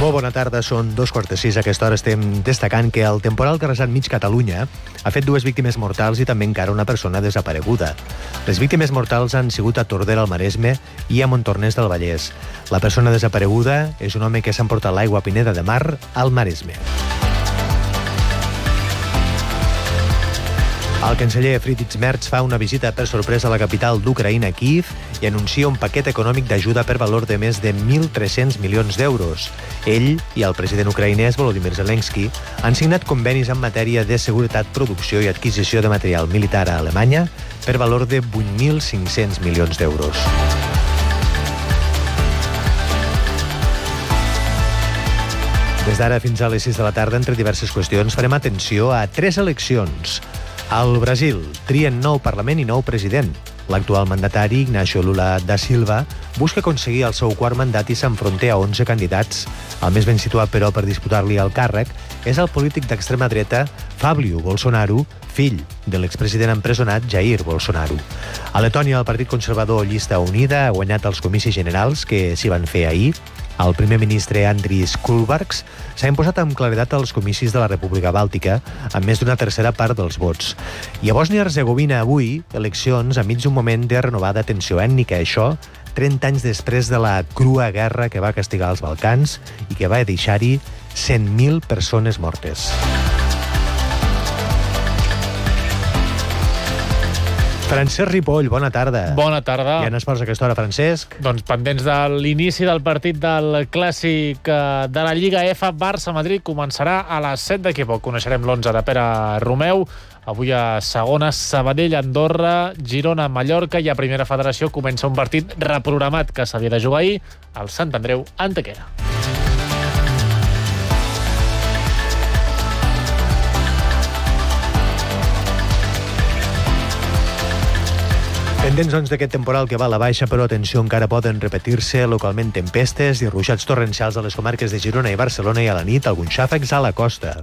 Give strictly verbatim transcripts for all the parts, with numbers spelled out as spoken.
Molt bona tarda, són dos quarts de sis. A aquesta hora estem destacant que el temporal que ha arrasat mig Catalunya ha fet dues víctimes mortals i també encara una persona desapareguda. Les víctimes mortals han sigut a Tordera, al Maresme, i a Montornès del Vallès. La persona desapareguda és un home que s'ha emportat l'aigua a Pineda de Mar, al Maresme. El canceller Friedrich Merz fa una visita per sorpresa a la capital d'Ucraïna, Kíev, i anuncia un paquet econòmic d'ajuda per valor de més de mil tres-cents milions d'euros. Ell i el president ucraïnès Volodymyr Zelensky han signat convenis en matèria de seguretat, producció i adquisició de material militar a Alemanya per valor de vuit mil cinc-cents milions d'euros. Des d'ara fins a les sis de la tarda, entre diverses qüestions, farem atenció a tres eleccions. Al Brasil trien nou Parlament i nou president. L'actual mandatari, Ignacio Lula da Silva, busca aconseguir el seu quart mandat i s'enfronta a onze candidats. El més ben situat, però, per disputar-li el càrrec és el polític d'extrema dreta Fabio Bolsonaro, fill de l'expresident empresonat Jair Bolsonaro. A Letònia, el Partit Conservador Llista Unida ha guanyat els comicis generals que s'hi van fer ahir. El primer ministre Andris Kulbargs s'ha imposat amb claredat als comicis de la República Bàltica, amb més d'una tercera part dels vots. I a Bòsnia-Hercegovina avui, eleccions enmig d'un moment de renovada tensió ètnica. Això, trenta anys després de la crua guerra que va castigar els Balcans i que va deixar-hi cent mil persones mortes. Francesc Ripoll, bona tarda. Bona tarda. I en esports a aquesta hora, Francesc? Doncs pendents de l'inici del partit del clàssic de la Lliga F, Barça-Madrid començarà a les set d'aquí poc. Coneixerem l'onze de Pere Romeu. Avui a segona, Sabadell, Andorra, Girona, Mallorca, i a primera federació comença un partit reprogramat que s'havia de jugar ahir al Sant Andreu, Antequera. Pendents, doncs, d'aquest temporal que va a la baixa, però atenció, encara poden repetir-se localment tempestes i ruixats torrencials a les comarques de Girona i Barcelona, i a la nit alguns xàfecs a la costa.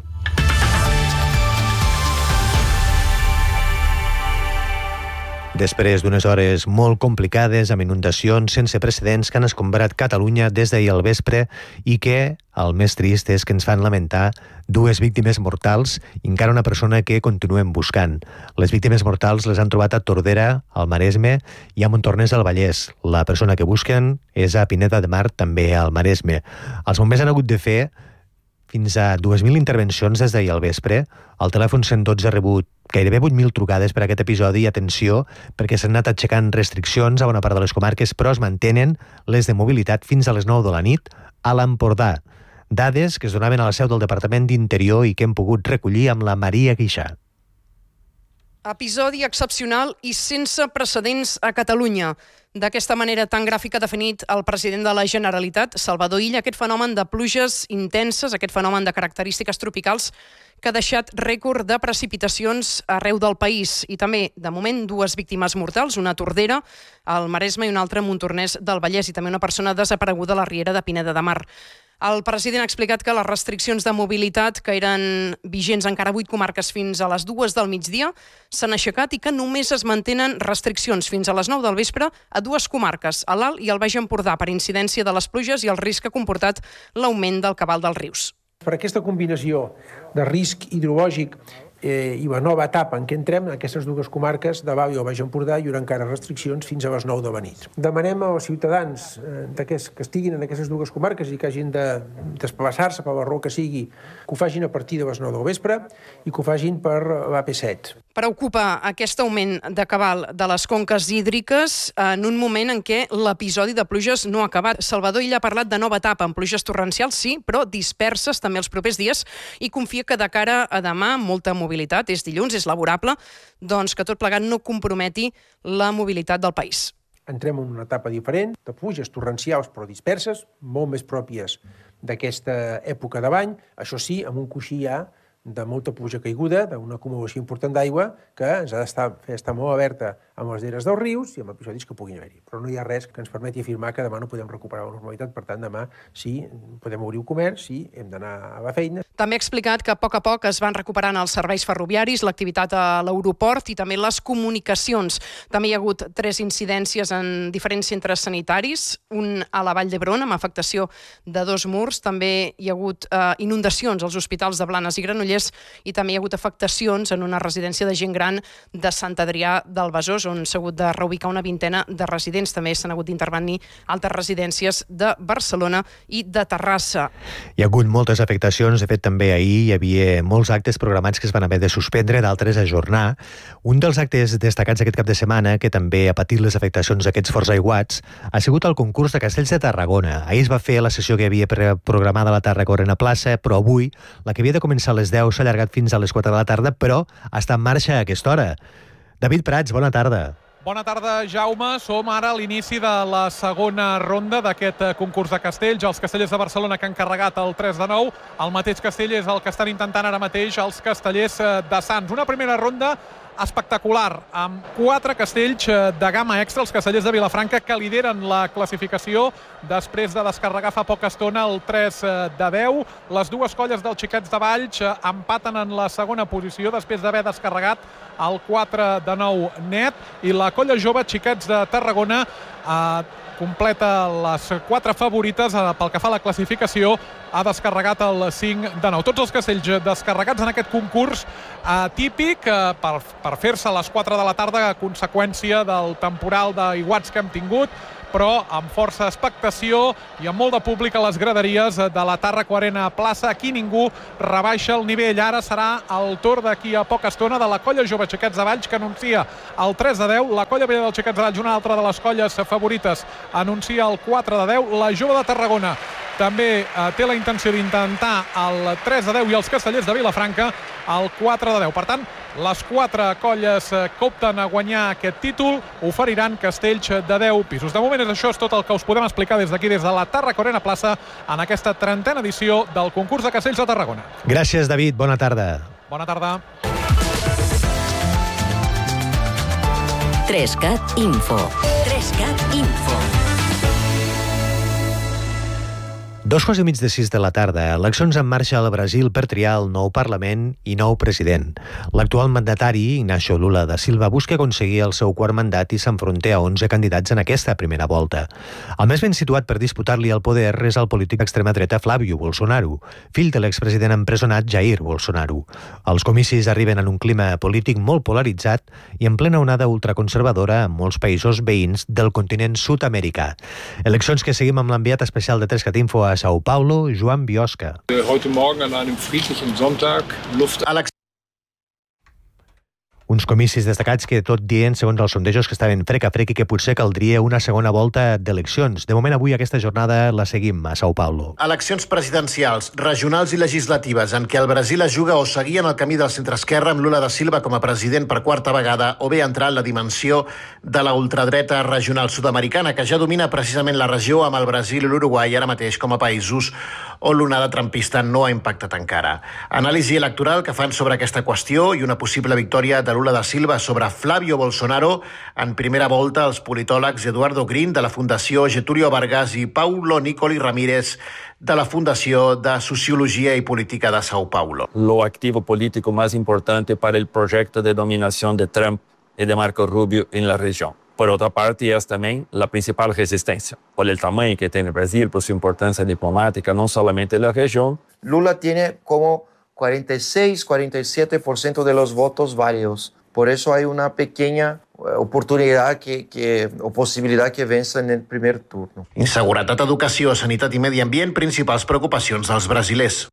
Després d'unes hores molt complicades, amb inundacions sense precedents que han escombrat Catalunya des d'ahir al vespre i que, el més trist, és que ens fan lamentar dues víctimes mortals i encara una persona que continuem buscant. Les víctimes mortals les han trobat a Tordera, al Maresme, i a Montornès del Vallès. La persona que busquen és a Pineda de Mar, també al Maresme. Els bombers han hagut de fer fins a dues mil intervencions des d'ahir al vespre. El telèfon cent dotze ha rebut gairebé vuit mil trucades per aquest episodi, i atenció, perquè s'han anat aixecant restriccions a bona part de les comarques, però es mantenen les de mobilitat fins a les nou de la nit a l'Empordà. Dades que es donaven a la seu del Departament d'Interior i que hem pogut recollir amb la Maria Guixà. Episodi excepcional i sense precedents a Catalunya. D'aquesta manera tan gràfica ha definit el president de la Generalitat, Salvador Illa, aquest fenomen de pluges intenses, aquest fenomen de característiques tropicals que ha deixat rècord de precipitacions arreu del país. I també, de moment, dues víctimes mortals, una a Tordera, al Maresme, i una altra a Montornès del Vallès, i també una persona desapareguda a la riera de Pineda de Mar. El president ha explicat que les restriccions de mobilitat, que eren vigents encara a vuit comarques fins a les dues del migdia, s'han aixecat i que només es mantenen restriccions fins a les nou del vespre a dues comarques, a l'Alt i al Baix Empordà, per incidència de les pluges i el risc que ha comportat l'augment del cabal dels rius. Per aquesta combinació de risc hidrològic eh, i la nova etapa en què entrem, en aquestes dues comarques de l'Alt i el Baix Empordà, hi haurà encara restriccions fins a les nou de la nit. Demanem als ciutadans eh, que estiguin en aquestes dues comarques i que hagin de desplaçar-se per la raó que sigui, que ho facin a partir de les nou del vespre i que ho facin per l'A P set. Preocupa aquest augment de cabal de les conques hídriques en un moment en què l'episodi de pluges no ha acabat. Salvador Illa ha parlat de nova etapa amb pluges torrencials, sí, però disperses també els propers dies, i confia que de cara a demà molta mobilitat, és dilluns, és laborable, doncs que tot plegat no comprometi la mobilitat del país. Entrem en una etapa diferent, de pluges torrencials però disperses, molt més pròpies d'aquesta època de l'any, això sí, amb un coixí ja de molta pluja caiguda, d'una acumulació important d'aigua que ens ha d'estar fer estar molt alerta amb les deres dels rius i amb episodis que puguin haver-hi. Però no hi ha res que ens permeti afirmar que demà no podem recuperar la normalitat. Per tant, demà sí, podem obrir un comerç, sí, hem d'anar a la feina. També ha explicat que a poc a poc es van recuperant els serveis ferroviaris, l'activitat a l'aeroport i també les comunicacions. També hi ha hagut tres incidències en diferents centres sanitaris, un a la Vall d'Hebron amb afectació de dos murs, també hi ha hagut eh, inundacions als hospitals de Blanes i Granollers i també hi ha hagut afectacions en una residència de gent gran de Sant Adrià del Besòs, on s'ha hagut de reubicar una vintena de residents. També s'han hagut d'intervenir altres residències de Barcelona i de Terrassa. Hi ha hagut moltes afectacions. De fet, també ahir hi havia molts actes programats que es van haver de suspendre, d'altres ajornar. Un dels actes destacats aquest cap de setmana, que també ha patit les afectacions d'aquests forts aiguats, ha sigut el concurs de castells de Tarragona. Ahir es va fer la sessió que havia programada a la Tarragona Plaça, però avui la que havia de començar a les deu s'ha allargat fins a les quatre de la tarda, però està en marxa a aquesta hora. David Prats, bona tarda. Bona tarda, Jaume. Som ara a l'inici de la segona ronda d'aquest concurs de castells. Els castellers de Barcelona que han carregat el tres de nou. El mateix castell és el que estan intentant ara mateix els castellers de Sants. Una primera ronda espectacular, amb quatre castells de gamma extra, els castellers de Vilafranca, que lideren la classificació després de descarregar fa poca estona el tres de deu. Les dues colles dels Xiquets de Valls empaten en la segona posició després d'haver descarregat el quatre de nou net, i la colla jove Xiquets de Tarragona eh, completa les quatre favorites eh, pel que fa a la classificació, ha descarregat el cinc de nou. Tots els castells descarregats en aquest concurs eh, típic eh, per, per fer-se a les quatre de la tarda a conseqüència del temporal d'aiguats que hem tingut, però amb força expectació i amb molt de públic a les graderies de la Tàrraco Arena Plaça. Aquí ningú rebaixa el nivell. Ara serà el torn d'aquí a poca estona de la colla jove Xiquets de Valls, que anuncia el tres de deu. La colla vella dels Xiquets de Valls, una altra de les colles favorites, anuncia el quatre de deu. La jove de Tarragona també eh, té la intenció d'intentar el tres de deu i els castellers de Vilafranca el quatre de deu. Per tant, les quatre colles que opten a guanyar aquest títol oferiran castells de deu pisos. De moment és això, és tot el que us podem explicar des d'aquí, des de la Tàrraco Arena Plaça, en aquesta trentena edició del concurs de castells de Tarragona. Gràcies, David. Bona tarda. Bona tarda. Trescat Info. Trescat Info. Dos quarts i mig de sis de la tarda, eleccions en marxa al Brasil per triar el nou Parlament i nou president. L'actual mandatari, Ignacio Lula da Silva, busca aconseguir el seu quart mandat i s'enfronta a onze candidats en aquesta primera volta. El més ben situat per disputar-li el poder és el polític d'extrema dreta Flávio Bolsonaro, fill de l'expresident empresonat Jair Bolsonaro. Els comicis arriben en un clima polític molt polaritzat i en plena onada ultraconservadora en molts països veïns del continent sud-americà. Eleccions que seguim amb l'enviat especial de Trescat Info a Sao Paulo, Joan Biosca. Heute Morgen an einem friedlichen Sonntag Luft. Uns comicis destacats que tot dient, segons els sondejos, que estaven frec a frec i que potser caldria una segona volta d'eleccions. De moment, avui aquesta jornada la seguim a Sao Paulo. Eleccions presidencials, regionals i legislatives en què el Brasil es juga o seguir en el camí del centre-esquerra amb Lula da Silva com a president per quarta vegada, o bé entrar en la dimensió de la ultradreta regional sud-americana, que ja domina precisament la regió amb el Brasil i l'Uruguai ara mateix com a països on l'onada trampista no ha impactat encara. Anàlisi electoral que fan sobre aquesta qüestió i una possible victòria de Lula da Silva sobre Flávio Bolsonaro en primera volta els politòlegs Eduardo Green de la Fundació Getúlio Vargas i Paulo Nicoli Ramírez de la Fundació de Sociologia y Política de Sao Paulo. Lo activo político más importante para el proyecto de dominación de Trump y de Marco Rubio en la región. Por otra parte, es también la principal resistencia, por el tamaño que tiene Brasil, por su importancia diplomática, no solamente en la región. Lula tiene como cuarenta y seis, cuarenta y siete por ciento de los votos válidos. Por eso hay una pequeña oportunidad que, que, o possibilitat que vença en el primer turno. Inseguretat, educació, sanitat i medi ambient, principals preocupacions dels brasilers.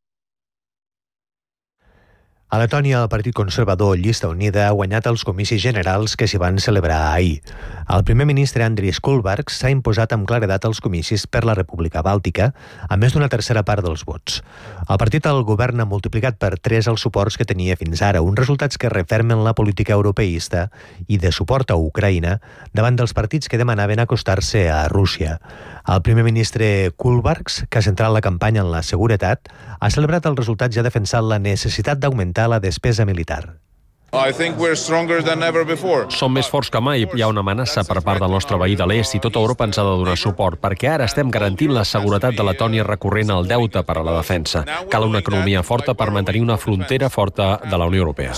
A Letònia, el Partit Conservador Llista Unida ha guanyat els comicis generals que s'hi van celebrar ahir. El primer ministre Andris Kulbergs s'ha imposat amb claredat als comicis per la República Bàltica, a més d'una tercera part dels vots. El partit al govern ha multiplicat per tres els suports que tenia fins ara, uns resultats que refermen la política europeista i de suport a Ucraïna davant dels partits que demanaven acostar-se a Rússia. El primer ministre Kulbergs, que ha centrat la campanya en la seguretat, ha celebrat els resultats i ha defensat la necessitat d'augmentar la despesa militar. Som més forts que mai. Hi ha una amenaça per part del nostre veí de l'est i tota Europa ens ha de donar suport, perquè ara estem garantint la seguretat de Letònia recorrent al deute per a la defensa. Cal una economia forta per mantenir una frontera forta de la Unió Europea.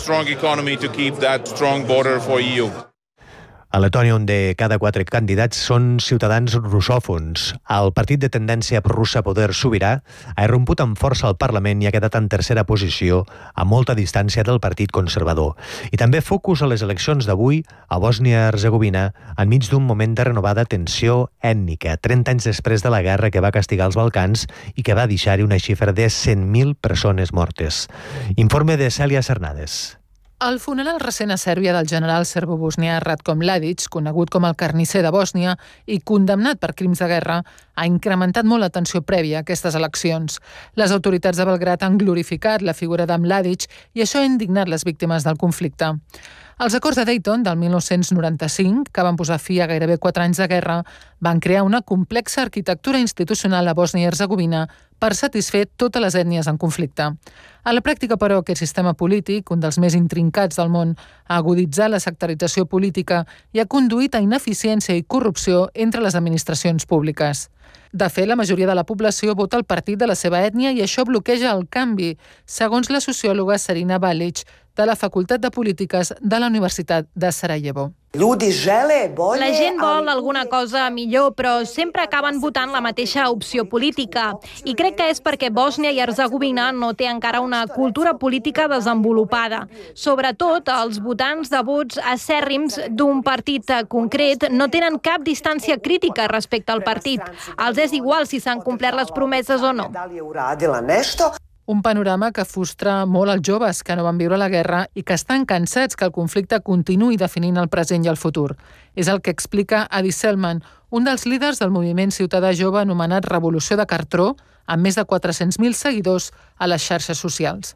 A Letònia, on de cada quatre candidats són ciutadans russòfons, el partit de tendència prorussa Poder Sobirà ha irromput amb força al Parlament i ha quedat en tercera posició, a molta distància del Partit Conservador. I també focus a les eleccions d'avui a Bòsnia-Herzegovina, enmig d'un moment de renovada tensió ètnica, trenta anys després de la guerra que va castigar els Balcans i que va deixar-hi una xifra de cent mil persones mortes. Informe de Cèlia Cernades. El funeral recent a Sèrbia del general serbobosnià Ratko Mladic, conegut com el carnisser de Bòsnia i condemnat per crims de guerra, ha incrementat molt la tensió prèvia a aquestes eleccions. Les autoritats de Belgrad han glorificat la figura de Mladic i això ha indignat les víctimes del conflicte. Els acords de Dayton del mil nou-cents noranta-cinc, que van posar fi a gairebé quatre anys de guerra, van crear una complexa arquitectura institucional a Bòsnia i Herzegovina per satisfer totes les ètnies en conflicte. A la pràctica, però, aquest sistema polític, un dels més intrincats del món, ha aguditzat la sectarització política i ha conduït a ineficiència i corrupció entre les administracions públiques. De fet, la majoria de la població vota el partit de la seva ètnia i això bloqueja el canvi, segons la sociòloga Sarina Balic, de la Facultat de Polítiques de la Universitat de Sarajevo. La gent vol alguna cosa millor, però sempre acaben votant la mateixa opció política. I crec que és perquè Bòsnia i Herzegovina no té encara una cultura política desenvolupada. Sobretot, els votants de vots acèrrims d'un partit concret no tenen cap distància crítica respecte al partit. Els és igual si s'han complert les promeses o no. Un panorama que frustra molt els joves que no van viure la guerra i que estan cansats que el conflicte continuï definint el present i el futur. És el que explica Adi Selman, un dels líders del moviment ciutadà jove anomenat Revolució de Cartró, amb més de quatre-cents mil seguidors a les xarxes socials.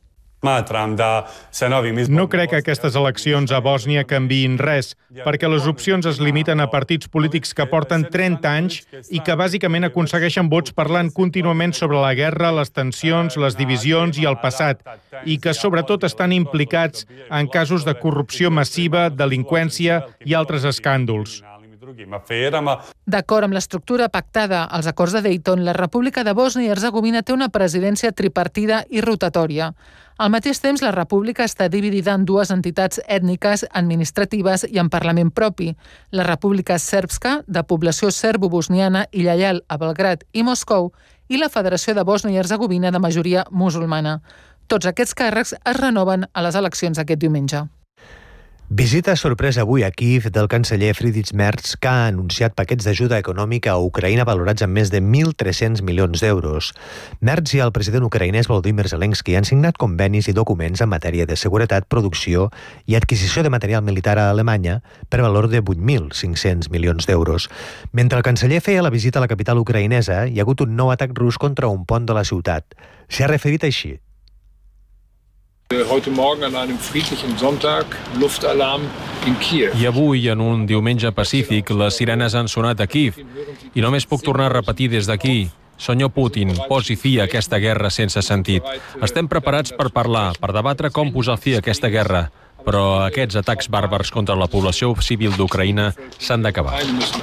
No crec que aquestes eleccions a Bòsnia canviïn res, perquè les opcions es limiten a partits polítics que porten trenta anys i que bàsicament aconsegueixen vots parlant contínuament sobre la guerra, les tensions, les divisions i el passat, i que sobretot estan implicats en casos de corrupció massiva, delinqüència i altres escàndols. D'acord amb l'estructura pactada als acords de Dayton, la República de Bòsnia i Herzegovina té una presidència tripartida i rotatòria. Al mateix temps, la República està dividida en dues entitats ètniques, administratives i en Parlament propi. La República Sèrbska, de població serbo-bosniana i lleial a Belgrad i Moscou, i la Federació de Bòsnia i Herzegovina, de majoria musulmana. Tots aquests càrrecs es renoven a les eleccions aquest diumenge. Visita sorpresa avui a Kíev del canceller Friedrich Merz, que ha anunciat paquets d'ajuda econòmica a Ucraïna valorats en més de mil tres-cents milions d'euros. Merz i el president ucraïnès Volodymyr Zelensky han signat convenis i documents en matèria de seguretat, producció i adquisició de material militar a Alemanya per valor de vuit mil cinc-cents milions d'euros. Mentre el canceller feia la visita a la capital ucraïnesa, hi ha hagut un nou atac rus contra un pont de la ciutat. S'hi ha referit així. Heute Morgen an einem friedlichen Sonntag Luftalarm in Kiev. I avui, en un diumenge pacífic, les sirenes han sonat a Kíev. I només puc tornar a repetir des d'aquí. Senyor Putin, posi fi a aquesta guerra sense sentit. Estem preparats per parlar, per debatre com posar fi a aquesta guerra. Però aquests atacs bàrbars contra la població civil d'Ucraïna s'han d'acabar.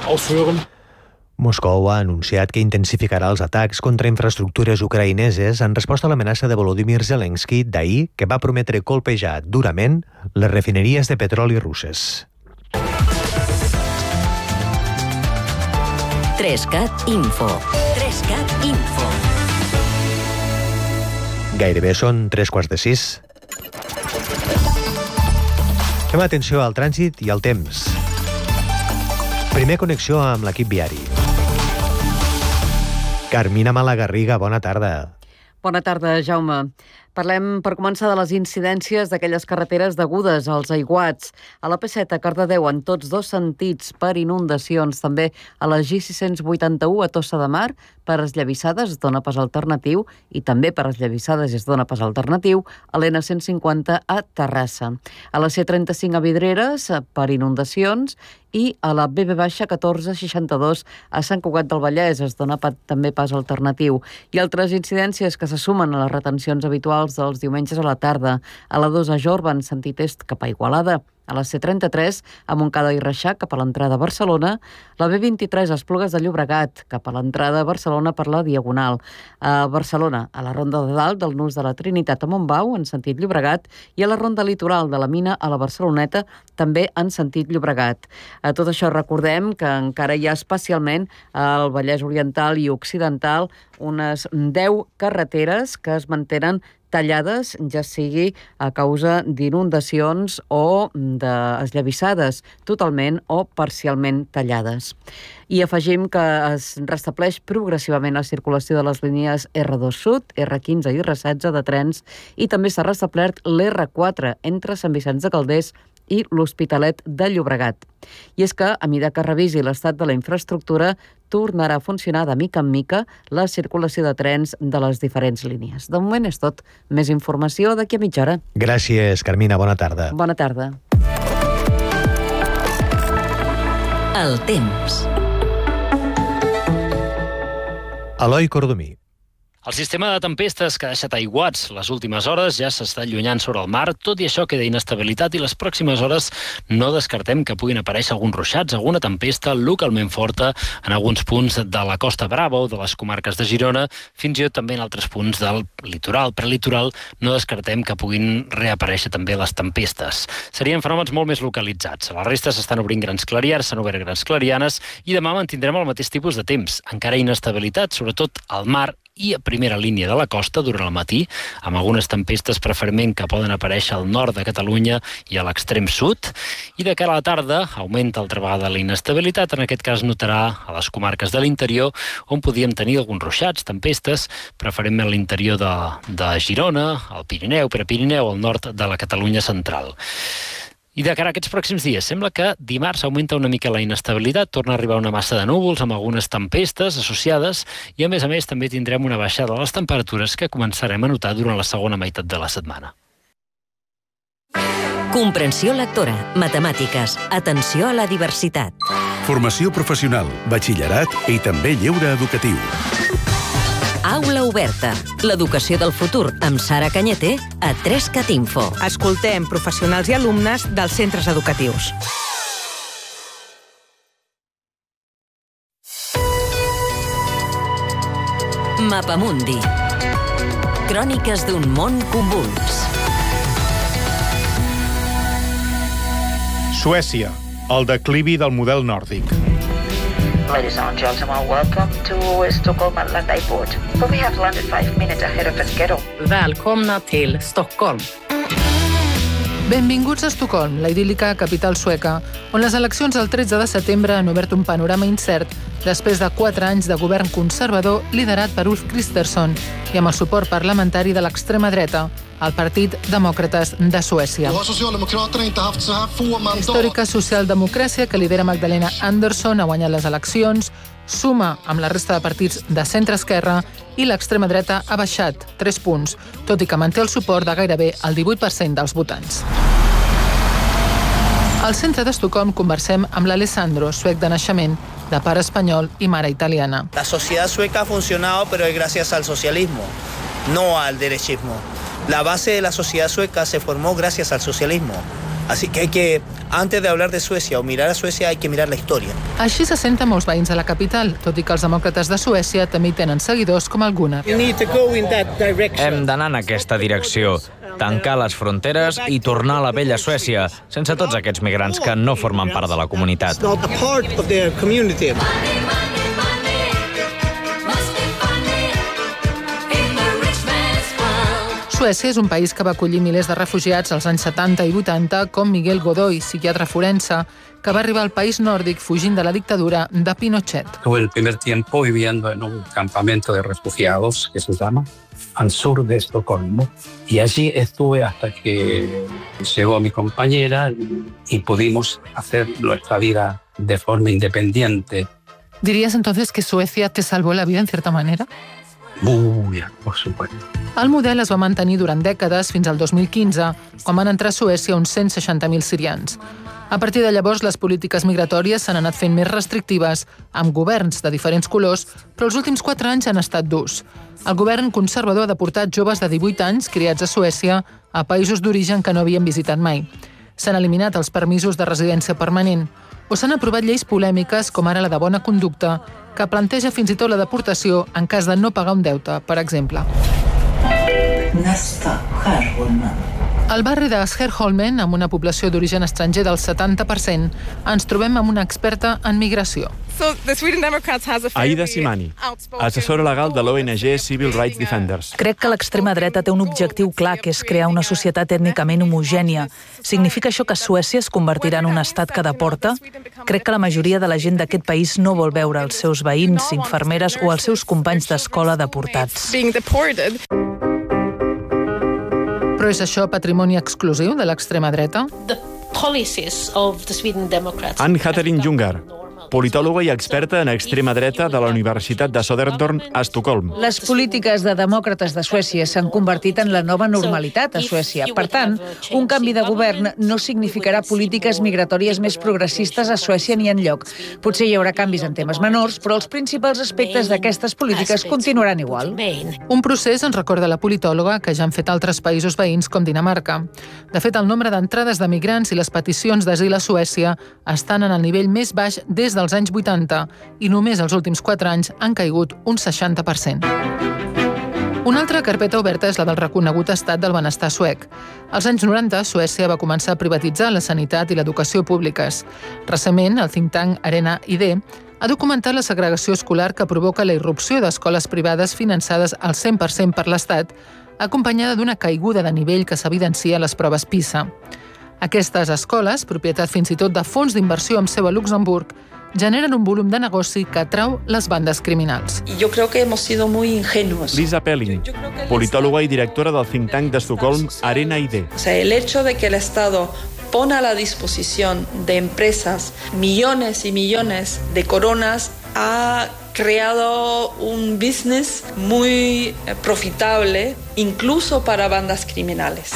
Moscou ha anunciat que intensificarà els atacs contra infraestructures ucraïneses en resposta a l'amenaça de Volodymyr Zelensky d'ahir, que va prometre colpejar durament les refineries de petroli russes. Trescat Info. Trescat Info. Gairebé són tres quarts de sis. Fem atenció al trànsit i al temps. Primer connexió amb l'equip viari. Carmina Malagarriga, bona tarda. Bona tarda, Jaume. Parlem, per començar, de les incidències d'aquelles carreteres degudes als aiguats. A la P set a Cardedeu, en tots dos sentits, per inundacions. També a la G sis cents vuitanta-u a Tossa de Mar, per esllavissades es dona pas alternatiu, i també per esllavissades es dona pas alternatiu a l'N cent cinquanta a Terrassa. A la C trenta-cinc a Vidreres, per inundacions, i a la B B catorze seixanta-dos a Sant Cugat del Vallès es dona pa, també pas alternatiu. I altres incidències que se sumen a les retencions habituals habituals els diumenges a la tarda. A la dos a Jorba, en sentit est cap a Igualada. A la C trenta-tres, a Montcada i Reixac, cap a l'entrada a Barcelona. La B vint-i-tres, a Esplugues de Llobregat, cap a l'entrada a Barcelona per la Diagonal. A Barcelona, a la Ronda de Dalt, del Nus de la Trinitat a Montbau, en sentit Llobregat, i a la Ronda Litoral de la Mina a la Barceloneta, també en sentit Llobregat. A tot això recordem que encara hi ha especialment al Vallès Oriental i Occidental unes deu carreteres que es mantenen tallades, ja sigui a causa d'inundacions o d'esllavissades, totalment o parcialment tallades. I afegim que es restableix progressivament la circulació de les línies erre dos Sud, erre quinze i erre setze de trens i també s'ha restablert l'erre quatre entre Sant Vicenç de Calders i l'Hospitalet de Llobregat. I és que, a mesura que revisi l'estat de la infraestructura, tornarà a funcionar de mica en mica la circulació de trens de les diferents línies. De moment és tot. Més informació d'aquí a mitja hora. Gràcies, Carmina. Bona tarda. Bona tarda. El temps. Eloi Cordomí. El sistema de tempestes que ha deixat aiguats les últimes hores ja s'està allunyant sobre el mar. Tot i això queda inestabilitat i les pròximes hores no descartem que puguin aparèixer alguns ruixats, alguna tempesta localment forta en alguns punts de la Costa Brava o de les comarques de Girona, fins i tot també en altres punts del litoral. Prelitoral no descartem que puguin reaparèixer també les tempestes. Serien fenòmens molt més localitzats. A la resta s'estan obrint grans clariars, s'han obert grans clarianes i demà mantindrem el mateix tipus de temps. Encara inestabilitat, sobretot al mar i a primera línia de la costa durant el matí, amb algunes tempestes preferentment que poden aparèixer al nord de Catalunya i a l'extrem sud. I de cara a la tarda augmenta altra vegada la inestabilitat, en aquest cas notarà a les comarques de l'interior, on podíem tenir alguns ruixats, tempestes, preferentment a l'interior de, de Girona, al Pirineu, Prepirineu, al nord de la Catalunya central. I de cara a aquests pròxims dies, sembla que dimarts augmenta una mica la inestabilitat, torna a arribar una massa de núvols amb algunes tempestes associades i, a més a més, també tindrem una baixada de les temperatures que començarem a notar durant la segona meitat de la setmana. Comprensió lectora, matemàtiques, atenció a la diversitat. Formació professional, batxillerat i també lleure educatiu. Aula oberta. L'educació del futur amb Sara Cañete a tres cat info. Escoltem professionals i alumnes dels centres educatius. Mapamundi. Cròniques d'un món convuls. Suècia, el declivi del model nòrdic. Ladies and gentlemen, welcome to Stockholm Airport Airport. But we have landed five minutes ahead of schedule. Välkomna till Stockholm. Benvinguts a Estocolm, la idíl·lica capital sueca, on les eleccions del tretze de setembre han obert un panorama incert després de quatre anys de govern conservador liderat per Ulf Kristersson i amb el suport parlamentari de l'extrema dreta, el Partit Demòcrates de Suècia. La històrica socialdemocràcia que lidera Magdalena Andersson ha guanyat les eleccions, suma amb la resta de partits de centre-esquerra i l'extrema dreta ha baixat tres punts, tot i que manté el suport de gairebé el divuit per cent dels votants. Al centre d'Estocolm conversem amb l'Alessandro, suec de naixement, de pare espanyol i mare italiana. La sociedad sueca ha funcionado, pero es gracias al socialismo, no al derechismo. La base de la sociedad sueca se formó gracias al socialismo. Así que hay que, antes de hablar de Suècia o mirar a Suècia, hay que mirar la història. Així se senten molts veïns a la capital, tot i que els demòcrates de Suècia també hi tenen seguidors com el Gunnar. Hem d'anar en aquesta direcció, tancar les fronteres i tornar a la vella Suècia, sense tots aquests migrants que no formen part de la comunitat. Suècia és un país que va acollir milers de refugiats als anys setanta i vuitanta, com Miguel Godoy, psiquiatre forense, que va arribar al país nòrdic fugint de la dictadura de Pinochet. Tuve el primer tiempo viviendo en un campamento de refugiados, que se llama, al sur de Estocolmo, y allí estuve hasta que llegó mi compañera y pudimos hacer nuestra vida de forma independiente. ¿Dirías entonces que Suecia te salvó la vida en cierta manera? Muy bien, por supuesto. El model es va mantenir durant dècades fins al dos mil quinze, quan van entrar a Suècia uns cent seixanta mil sirians. A partir de llavors, les polítiques migratòries s'han anat fent més restrictives, amb governs de diferents colors, però els últims quatre anys han estat durs. El govern conservador ha deportat joves de divuit anys criats a Suècia a països d'origen que no havien visitat mai. S'han eliminat els permisos de residència permanent o s'han aprovat lleis polèmiques com ara la de bona conducta, que planteja fins i tot la deportació en cas de no pagar un deute, per exemple. Al barri de Skärholmen, amb una població d'origen estranger del setanta per cent, ens trobem amb una experta en migració. Aida Simani, assessora legal de l'O N G Civil Rights Defenders. Crec que l'extrema dreta té un objectiu clar, que és crear una societat ètnicament homogènia. Significa això que Suècia es convertirà en un estat que deporta? Crec que la majoria de la gent d'aquest país no vol veure els seus veïns, infermeres o els seus companys d'escola deportats. Però és això patrimoni exclusiu de l'extrema dreta? Ann-Katrin Jungar, politòloga i experta en extrema dreta de la Universitat de Södertörn a Estocolm. Les polítiques de demòcrates de Suècia s'han convertit en la nova normalitat a Suècia. Per tant, un canvi de govern no significarà polítiques migratòries més progressistes a Suècia ni enlloc. Potser hi haurà canvis en temes menors, però els principals aspectes d'aquestes polítiques continuaran igual. Un procés, ens recorda la politòloga, que ja han fet altres països veïns com Dinamarca. De fet, el nombre d'entrades de migrants i les peticions d'asil a Suècia estan en el nivell més baix des dels anys vuitanta i només els últims quatre anys han caigut un seixanta per cent. Una altra carpeta oberta és la del reconegut estat del benestar suec. Als anys noranta, Suècia va començar a privatitzar la sanitat i l'educació públiques. Recentment, el think tank Arena I D ha documentat la segregació escolar que provoca la irrupció d'escoles privades finançades al cent per cent per l'Estat, acompanyada d'una caiguda de nivell que s'evidencia a les proves PISA. Aquestes escoles, propietat fins i tot de fons d'inversió amb seu a Luxemburg, generen un volum de negoci que atrau les bandes criminals. Yo creo que hemos sido muy ingenuos. Lisa Pelling, politòloga i directora del think tank d'Estocolm Arena I D. O sea, el hecho de que el Estado pone a la disposición de empresas millones y millones de coronas ha creado un business muy profitable, incluso para bandas criminales.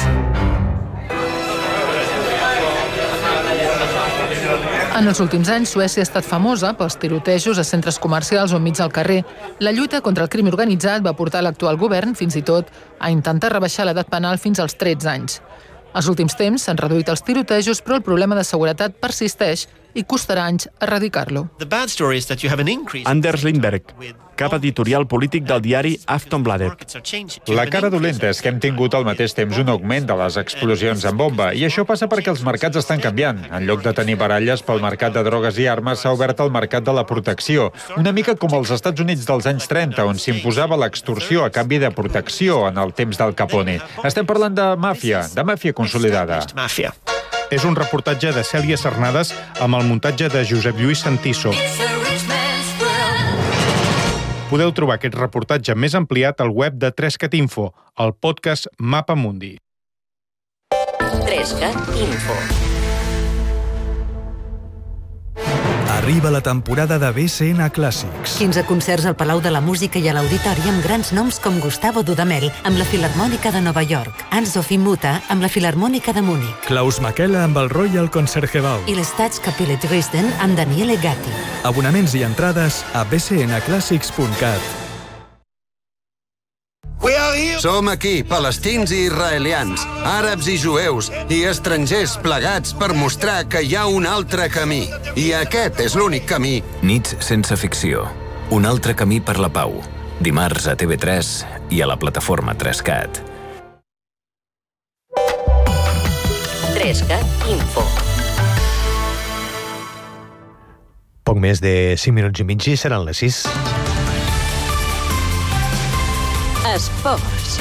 En els últims anys, Suècia ha estat famosa pels tirotejos a centres comercials o enmig del carrer. La lluita contra el crim organitzat va portar l'actual govern, fins i tot, a intentar rebaixar l'edat penal fins als tretze anys. Als últims temps s'han reduït els tirotejos, però el problema de seguretat persisteix i costarà anys erradicar-lo. Anders Lindberg, cap editorial polític del diari Aftonbladet. La cara dolenta és que hem tingut al mateix temps un augment de les explosions en bomba, i això passa perquè els mercats estan canviant. En lloc de tenir baralles pel mercat de drogues i armes, s'ha obert el mercat de la protecció, una mica com als Estats Units dels anys trenta, on s'imposava l'extorsió a canvi de protecció en el temps del Capone. Estem parlant de màfia, de màfia consolidada. És un reportatge de Cèlia Cernades amb el muntatge de Josep Lluís Santiso. Podeu trobar aquest reportatge més ampliat al web de tres cat info, al podcast Mapa Mundi. tres cat info. Arriba la temporada de B C N Clàssics. quinze concerts al Palau de la Música i a l'Auditori amb grans noms com Gustavo Dudamel amb la Filharmònica de Nova York, Anne-Sophie Mutter amb la Filharmònica de Múnich, Klaus Makela amb el Royal Concertgebouw i l'Staatskapelle Dresden amb Daniele Gatti. Abonaments i entrades a b c n clàssics punt cat. Som aquí, palestins i israelians, àrabs i jueus i estrangers plegats per mostrar que hi ha un altre camí. I aquest és l'únic camí. Nits sense ficció. Un altre camí per la pau. Dimarts a T V tres i a la plataforma tres cat. tres cat info. Poc més de cinc minuts i mig i seran les sis. Esports.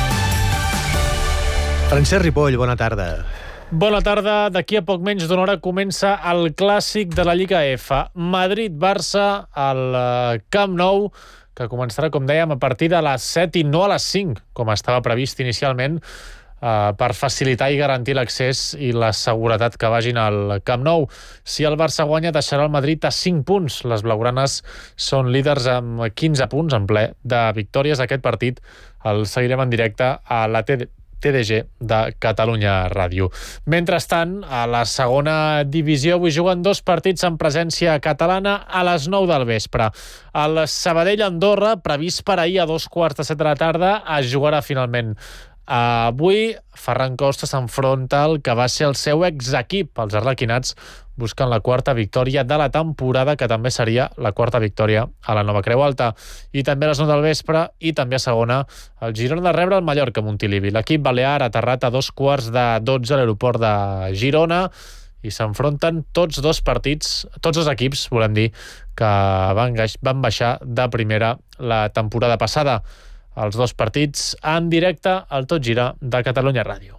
Francesc Ripoll, bona tarda. Bona tarda. D'aquí a poc menys d'una hora comença el clàssic de la Lliga F. Madrid-Barça al Camp Nou, que començarà, com dèiem, a partir de les set i no a les cinc, com estava previst inicialment, Uh, per facilitar i garantir l'accés i la seguretat que vagin al Camp Nou. Si el Barça guanya, deixarà el Madrid a cinc punts. Les blaugranes són líders amb quinze punts en ple de victòries d'aquest partit. El seguirem en directe a la T T D G de Catalunya Ràdio. Mentrestant, a la segona divisió avui juguen dos partits amb presència catalana a les nou del vespre. El Sabadell-Andorra, previst per ahir a dos quarts de set de la tarda, es jugarà finalment. Avui, Ferran Costa s'enfronta al que va ser el seu exequip, els arlequinats, buscant la quarta victòria de la temporada, que també seria la quarta victòria a la Nova Creu Alta. I també a les nou del vespre, i també a segona, el Girona de rebre el Mallorca a Montilivi. L'equip balear ha aterrat a dos quarts de dotze a l'aeroport de Girona i s'enfronten tots dos partits, tots dos equips, volem dir, que van, van baixar de primera la temporada passada. Els dos partits en directe al Tot Gira de Catalunya Ràdio.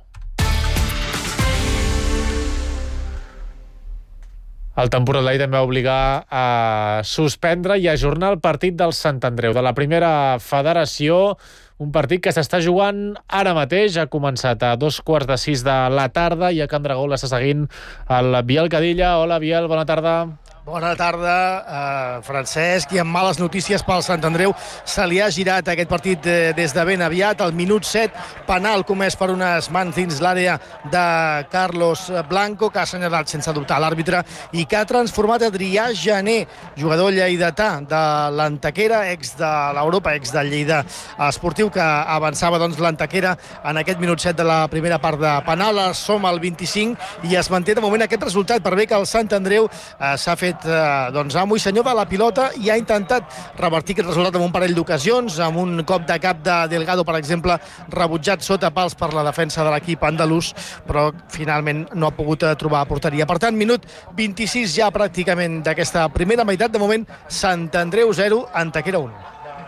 El temporal d'ahir també va obligar a suspendre i ajornar el partit del Sant Andreu de la primera federació, un partit que s'està jugant ara mateix. Ha començat a dos quarts de sis de la tarda i a Can Dragó l'està seguint el Biel Cadilla. Hola, Biel, bona tarda. Bona tarda, eh, Francesc, i amb males notícies pel Sant Andreu. Se li ha girat aquest partit eh, des de ben aviat. Al minut set, penal comès per unes mans dins l'àrea de Carlos Blanco, que ha assenyalat sense dubtar l'àrbitre i que ha transformat Adrià Jané, jugador lleidatà de l'Antequera, ex de l'Europa, ex del Lleida Esportiu, que avançava doncs l'Antequera en aquest minut set de la primera part de penal. Som al vint-i-cinc i es manté de moment aquest resultat, per bé que el Sant Andreu eh, s'ha fet Eh, doncs amo i senyor de la pilota i ha intentat revertir aquest resultat amb un parell d'ocasions, amb un cop de cap de Delgado, per exemple, rebutjat sota pals per la defensa de l'equip andalús, però finalment no ha pogut trobar porteria. Per tant, minut vint-i-sis ja pràcticament d'aquesta primera meitat. De moment, Sant Andreu zero, Antequera un.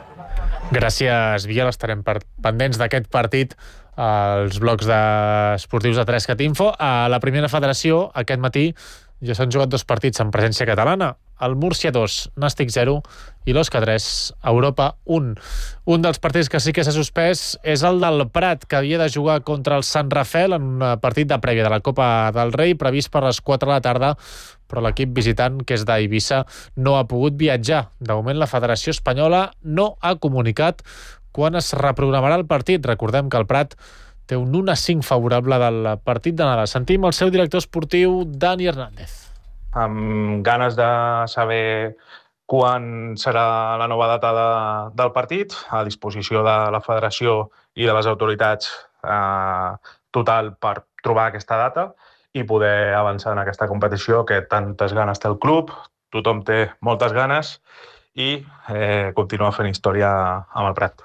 Gràcies, Biel. Estarem pendents d'aquest partit als blocs esportius de tres cat info. A la primera federació, aquest matí, ja s'han jugat dos partits amb presència catalana. El Múrcia dos, Nàstic zero i l'Osca tres, Europa un. Un dels partits que sí que s'ha suspès és el del Prat, que havia de jugar contra el Sant Rafel en un partit de prèvia de la Copa del Rei, previst per les quatre de la tarda, però l'equip visitant, que és d'Eivissa, no ha pogut viatjar. De moment, la Federació Espanyola no ha comunicat quan es reprogramarà el partit. Recordem que el Prat té un un a cinc favorable del partit d'anada. Sentim el seu director esportiu, Dani Hernández. Amb ganes de saber quan serà la nova data de, del partit, a disposició de la federació i de les autoritats eh, total per trobar aquesta data i poder avançar en aquesta competició que tantes ganes té el club, tothom té moltes ganes i eh, continuar fent història amb el Prat.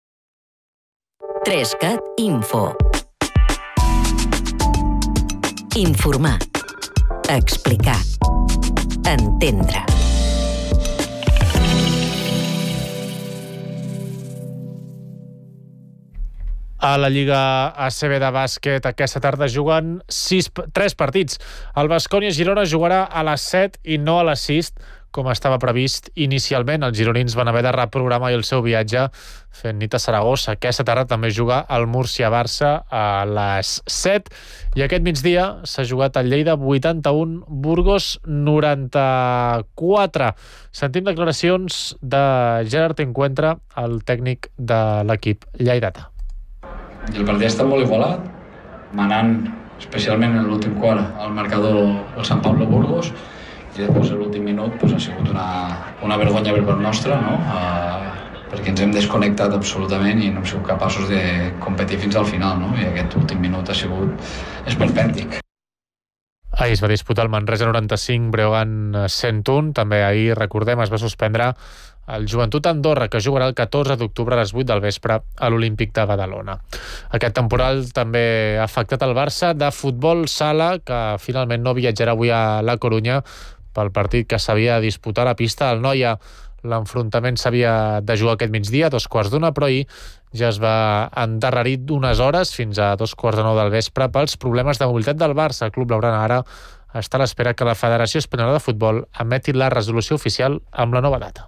tres cat info. Informar. Explicar. Entendre. A la Lliga A C B de bàsquet aquesta tarda juguen sis, tres partits. El Baskonia-Girona jugarà a les set i no a les sis, com estava previst inicialment. Els gironins van haver de reprogramar el seu viatge fent nit a Saragossa. Aquesta tarda també juga el Múrcia-Barça a les set. I aquest migdia s'ha jugat el Lleida vuitanta-un, Burgos noranta-quatre. Sentim declaracions de Gerard Encuentra, el tècnic de l'equip lleidatà. El partit ha estat molt igualat, manant especialment en l'últim quart al marcador el Sant Pablo Burgos, i després l'últim minut pues, ha sigut una, una vergonya per part nostra, no? Uh, perquè ens hem desconnectat absolutament i no hem sigut capaços de competir fins al final, no? I aquest últim minut ha sigut esperpèntic. Ahir es va disputar el Manresa noranta-cinc, Breogán cent un. També ahir, recordem, es va suspendre el Joventut Andorra, que jugarà el catorze d'octubre a les vuit del vespre a l'Olímpic de Badalona. Aquest temporal també ha afectat el Barça de futbol sala, que finalment no viatjarà avui a La Corunya pel partit que s'havia de disputar a la pista del Noia. L'enfrontament s'havia de jugar aquest migdia, a dos quarts d'una, però ahir ja es va endarrerir d'unes hores fins a dos quarts de nou del vespre pels problemes de mobilitat del Barça. El club blaugrana ara està a l'espera que la Federació Espanyola de Futbol emeti la resolució oficial amb la nova data.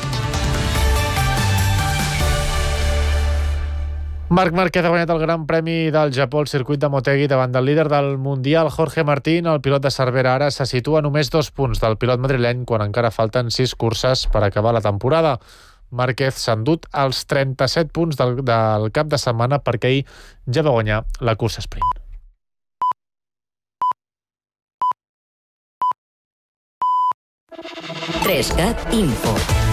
Marc Márquez ha guanyat el Gran Premi del Japó al circuit de Motegi davant del líder del Mundial, Jorge Martín. El pilot de Cervera ara se situa a només dos punts del pilot madrileny quan encara falten sis curses per acabar la temporada. Márquez s'ha endut els trenta-set punts del, del cap de setmana perquè ahir ja va guanyar la cursa sprint. tres cat Info.